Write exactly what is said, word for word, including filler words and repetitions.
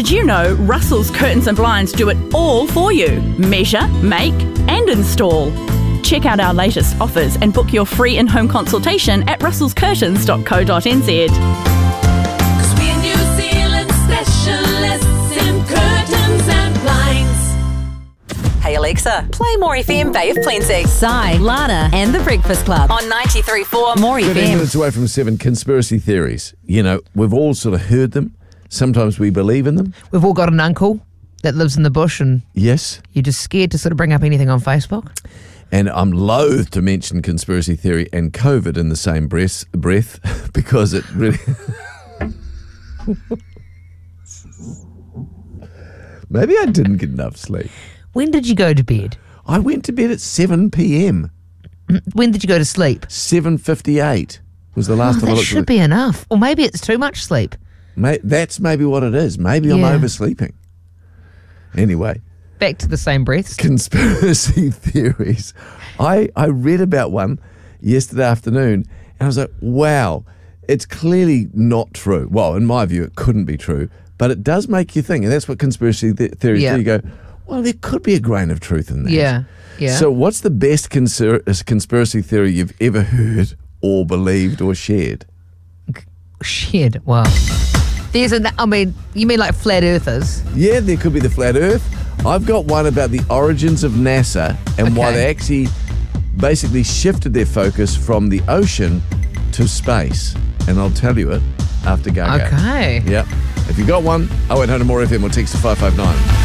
Did you know Russell's Curtains and Blinds do it all for you? Measure, make and install. Check out our latest offers and book your free in-home consultation at russels curtains dot co dot n z. Cause we're New Zealand specialists in curtains and blinds. Hey Alexa, play More F M Bay of Plenty. Sai, Lana, and the Breakfast Club On ninety-three point four More F fifteen M. minutes away from seven, conspiracy theories. You know, we've all sort of heard them. Sometimes we believe in them. We've all got an uncle that lives in the bush and Yes. you're just scared to sort of bring up anything on Facebook. And I'm loath to mention conspiracy theory and COVID in the same breath, breath because it really... Maybe I didn't get enough sleep. When did you go to bed? I went to bed at seven p.m. When did you go to sleep? seven fifty-eight was the last Oh, time I that looked should at it. be enough. Or maybe it's too much sleep. Mate, that's maybe what it is. Maybe I'm Yeah. oversleeping. Anyway, Back to the same breaths. conspiracy theories. I, I read about one yesterday afternoon and I was like, wow, it's clearly not true. Well, in my view, it couldn't be true, but it does make you think. And that's what conspiracy th- theories Yeah. do. You go, well, there could be a grain of truth in that. Yeah, yeah. So what's the best consir- conspiracy theory you've ever heard or believed or shared? Shit, wow. There's a, I mean, you mean like flat earthers? Yeah, there could be the flat earth. I've got one about the origins of NASA and why Okay. they actually basically shifted their focus from the ocean to space. And I'll tell you it after Gaga. Okay. Yeah. If you got one, oh eight hundred more F M or text to five five nine.